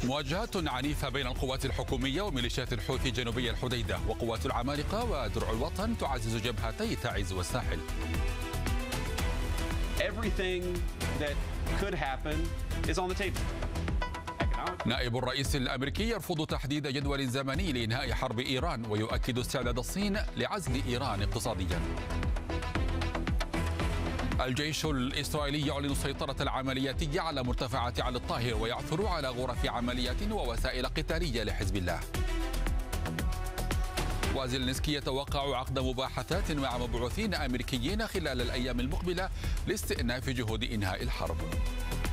مواجهات عنيفة بين القوات الحكومية وميليشيات الحوثي جنوبي الحديدة، وقوات العمالقة ودرع الوطن تعزز جبهتي تعز والساحل. نائب الرئيس الأمريكي يرفض تحديد جدول زمني لإنهاء حرب إيران، ويؤكد استعداد الصين لعزل إيران اقتصاديا. الجيش الإسرائيلي يعلن السيطرة العملياتية على مرتفعات علي الطاهر، ويعثر على غرف عمليات ووسائل قتالية لحزب الله. وزيلينسكي يتوقع عقد مباحثات مع مبعوثين أمريكيين خلال الأيام المقبلة لاستئناف جهود إنهاء الحرب.